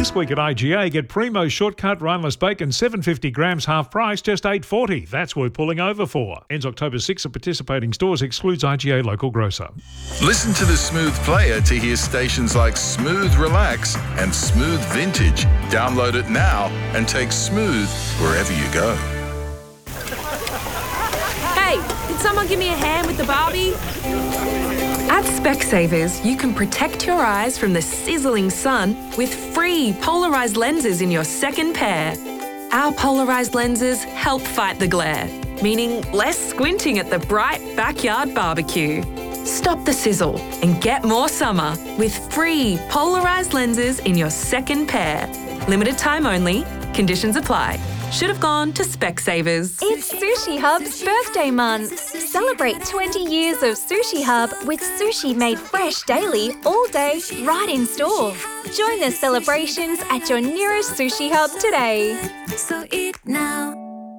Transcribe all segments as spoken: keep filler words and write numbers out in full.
This week at I G A, get Primo Shortcut Rhineless Bacon, seven hundred fifty grams, half price, just eight dollars forty. That's worth pulling over for. Ends October sixth at participating stores, excludes I G A local grocer. Listen to the Smooth Player to hear stations like Smooth Relax and Smooth Vintage. Download it now and take Smooth wherever you go. Hey, did someone give me a hand with the Barbie? At Specsavers, you can protect your eyes from the sizzling sun with free polarised lenses in your second pair. Our polarised lenses help fight the glare, meaning less squinting at the bright backyard barbecue. Stop the sizzle and get more summer with free polarised lenses in your second pair. Limited time only. Conditions apply. Should have gone to Specsavers. It's Sushi Hub's birthday month. Celebrate twenty years of Sushi Hub with sushi made fresh daily, all day, right in store. Join the celebrations at your nearest Sushi Hub today. So eat now.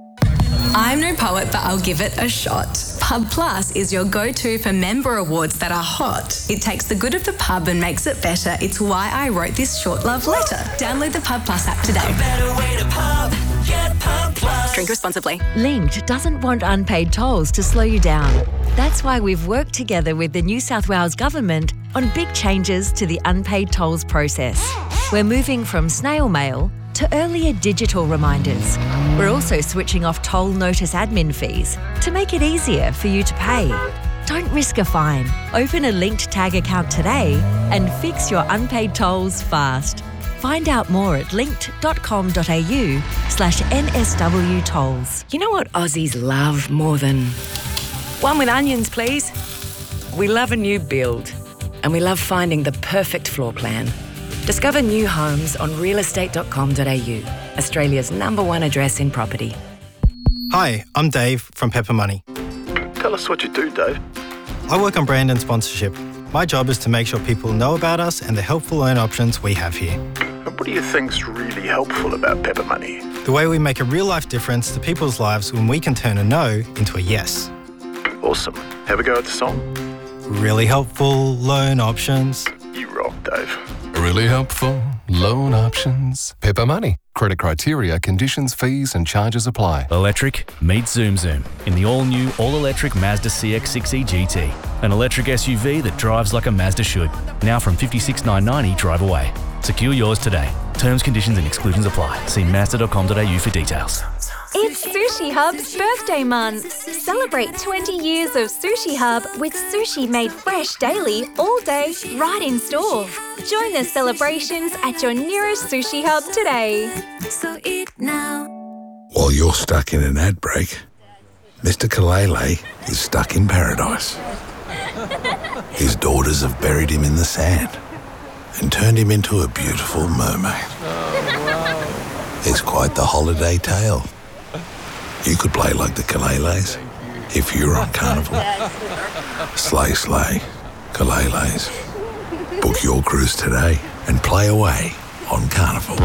I'm no poet, but I'll give it a shot. Pub Plus is your go-to for member awards that are hot. It takes the good of the pub and makes it better. It's why I wrote this short love letter. Download the Pub Plus app today. A better way to pub. Get Pub Plus. Drink responsibly. Linked doesn't want unpaid tolls to slow you down. That's why we've worked together with the New South Wales Government on big changes to the unpaid tolls process. We're moving from snail mail to earlier digital reminders. We're also switching off toll notice admin fees to make it easier for you to pay. Don't risk a fine. Open a Linked Tag account today and fix your unpaid tolls fast. Find out more at linked.com.au slash NSW tolls. You know what Aussies love more than... One with onions, please. We love a new build, and we love finding the perfect floor plan. Discover new homes on real estate dot com dot a u, Australia's number one address in property. Hi, I'm Dave from Pepper Money. Tell us what you do, Dave. I work on brand and sponsorship. My job is to make sure people know about us and the helpful loan options we have here. And what do you think's really helpful about Pepper Money? The way we make a real-life difference to people's lives when we can turn a no into a yes. Awesome. Have a go at the song? Really helpful loan options. You rock, Dave. Really helpful loan options. Pepper Money. Credit criteria, conditions, fees and charges apply. Electric, meet Zoom Zoom in the all-new, all-electric Mazda C X six E G T. An electric S U V that drives like a Mazda should. Now from fifty-six thousand nine hundred ninety drive away. Secure yours today. Terms, conditions and exclusions apply. See mazda dot com dot a u for details. It's Sushi Hub's birthday month. Celebrate twenty years of Sushi Hub with sushi made fresh daily, all day, right in store. Join the celebrations at your nearest Sushi Hub today. So eat now. While you're stuck in an ad break, Mister Kalele is stuck in paradise. His daughters have buried him in the sand and turned him into a beautiful mermaid. It's quite the holiday tale. You could play like the Kaleles if you're on Carnival. Slay, slay, Kaleles. Book your cruise today and play away on Carnival.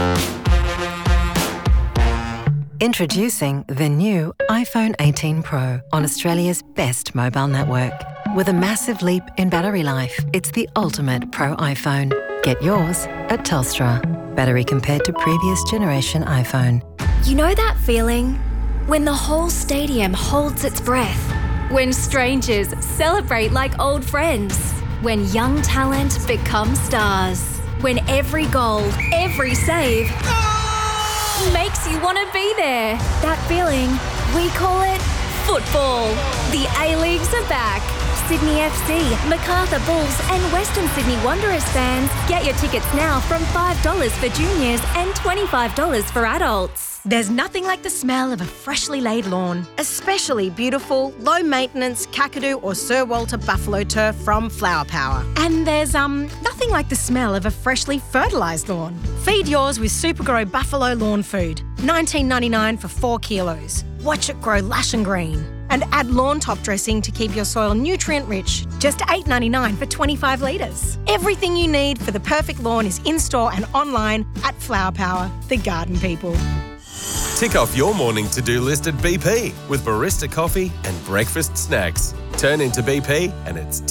Introducing the new iPhone eighteen Pro on Australia's best mobile network. With a massive leap in battery life, it's the ultimate Pro iPhone. Get yours at Telstra. Battery compared to previous generation iPhone. You know that feeling? When the whole stadium holds its breath. When strangers celebrate like old friends. When young talent becomes stars. When every goal, every save makes you want to be there. That feeling, we call it football. The A-Leagues are back. Sydney F C, Macarthur Bulls and Western Sydney Wanderers fans. Get your tickets now from five dollars for juniors and twenty-five dollars for adults. There's nothing like the smell of a freshly laid lawn, especially beautiful, low-maintenance Kakadu or Sir Walter buffalo turf from Flower Power. And there's um nothing like the smell of a freshly fertilised lawn. Feed yours with Supergrow Buffalo Lawn Food, nineteen ninety-nine for four kilos. Watch it grow lush and green. And add lawn top dressing to keep your soil nutrient-rich, just eight ninety-nine for twenty-five litres. Everything you need for the perfect lawn is in-store and online at Flower Power, the garden people. Tick off your morning to-do list at B P with barista coffee and breakfast snacks. Turn into B P and it's tick,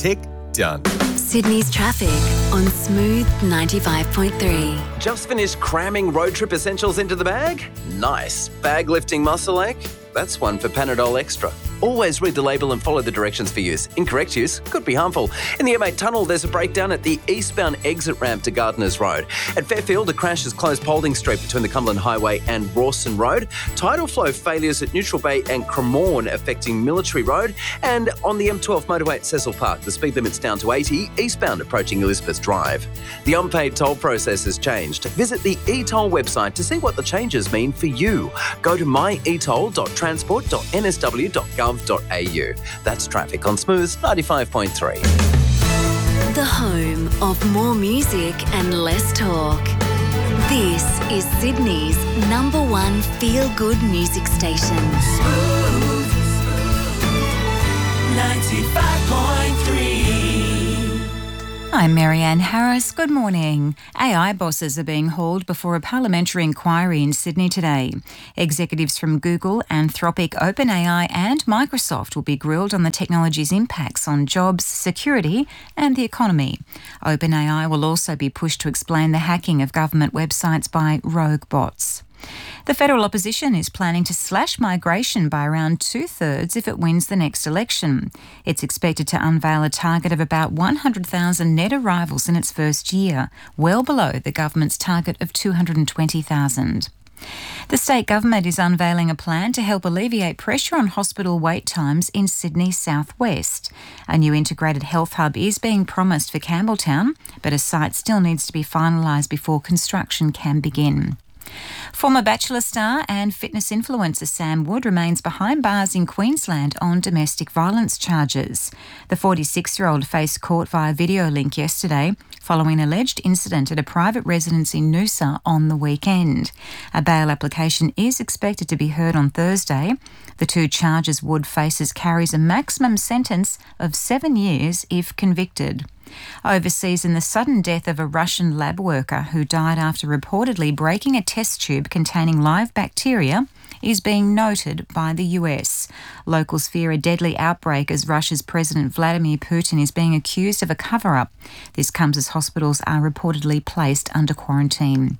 done. Sydney's traffic on Smooth ninety-five point three. Just finished cramming road trip essentials into the bag? Nice. Bag lifting muscle ache? That's one for Panadol Extra. Always read the label and follow the directions for use. Incorrect use could be harmful. In the M eight tunnel, there's a breakdown at the eastbound exit ramp to Gardeners Road. At Fairfield, a crash has closed Paulding Street between the Cumberland Highway and Rawson Road. Tidal flow failures at Neutral Bay and Cremorne affecting Military Road. And on the M twelve motorway at Cecil Park, the speed limit's down to eighty, eastbound approaching Elizabeth Drive. The unpaid toll process has changed. Visit the e-toll website to see what the changes mean for you. Go to my e toll dot transport dot n s w dot gov dot a u. That's traffic on Smooth ninety-five point three. The home of more music and less talk. This is Sydney's number one feel-good music station. Smooth ninety-five point three. I'm Marianne Harris. Good morning. A I bosses are being hauled before a parliamentary inquiry in Sydney today. Executives from Google, Anthropic, OpenAI and Microsoft will be grilled on the technology's impacts on jobs, security and the economy. OpenAI will also be pushed to explain the hacking of government websites by rogue bots. The federal opposition is planning to slash migration by around two-thirds if it wins the next election. It's expected to unveil a target of about one hundred thousand net arrivals in its first year, well below the government's target of two hundred twenty thousand. The state government is unveiling a plan to help alleviate pressure on hospital wait times in Sydney's southwest. A new integrated health hub is being promised for Campbelltown, but a site still needs to be finalised before construction can begin. Former Bachelor star and fitness influencer Sam Wood remains behind bars in Queensland on domestic violence charges. The forty-six-year-old faced court via video link yesterday following an alleged incident at a private residence in Noosa on the weekend. A bail application is expected to be heard on Thursday. The two charges Wood faces carries a maximum sentence of seven years if convicted. Overseas, in the sudden death of a Russian lab worker who died after reportedly breaking a test tube containing live bacteria, is being noted by the U S. Locals fear a deadly outbreak as Russia's President Vladimir Putin is being accused of a cover-up. This comes as hospitals are reportedly placed under quarantine.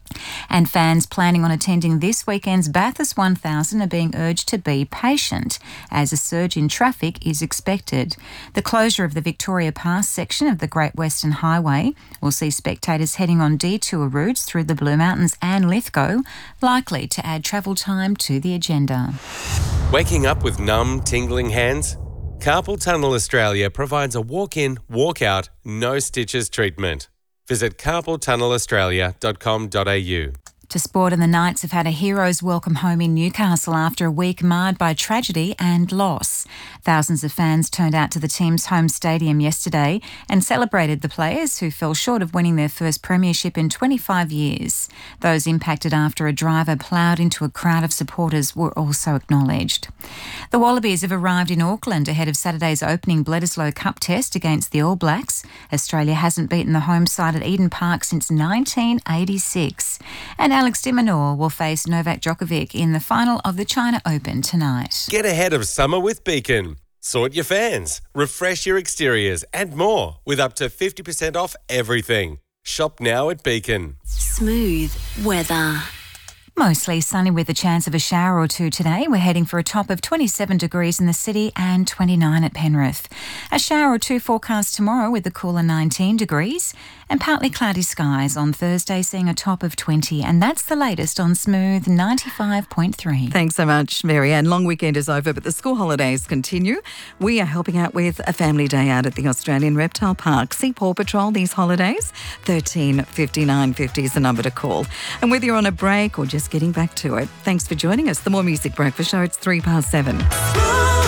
And fans planning on attending this weekend's Bathurst one thousand are being urged to be patient as a surge in traffic is expected. The closure of the Victoria Pass section of the Great Western Highway will see spectators heading on detour routes through the Blue Mountains and Lithgow, likely to add travel time to the agenda. Waking up with numb, tingling hands? Carpal Tunnel Australia provides a walk-in, walk-out, no stitches treatment. Visit carpal tunnel australia dot com dot a u. To sport, and the Knights have had a hero's welcome home in Newcastle after a week marred by tragedy and loss. Thousands of fans turned out to the team's home stadium yesterday and celebrated the players who fell short of winning their first premiership in twenty-five years. Those impacted after a driver ploughed into a crowd of supporters were also acknowledged. The Wallabies have arrived in Auckland ahead of Saturday's opening Bledisloe Cup test against the All Blacks. Australia hasn't beaten the home side at Eden Park since nineteen eighty-six. And Alex de Minaur will face Novak Djokovic in the final of the China Open tonight. Get ahead of summer with Beacon. Sort your fans, refresh your exteriors and more with up to fifty percent off everything. Shop now at Beacon. Smooth weather. Mostly sunny with a chance of a shower or two today. We're heading for a top of twenty-seven degrees in the city and twenty-nine at Penrith. A shower or two forecast tomorrow with a cooler nineteen degrees and partly cloudy skies on Thursday, seeing a top of twenty. And that's the latest on Smooth ninety-five point three. Thanks so much, Marianne. Long weekend is over, but the school holidays continue. We are helping out with a family day out at the Australian Reptile Park. See Paw Patrol these holidays. thirteen fifty-nine fifty is the number to call. And whether you're on a break or just getting back to it, thanks for joining us. The More Music Breakfast Show, it's three past seven.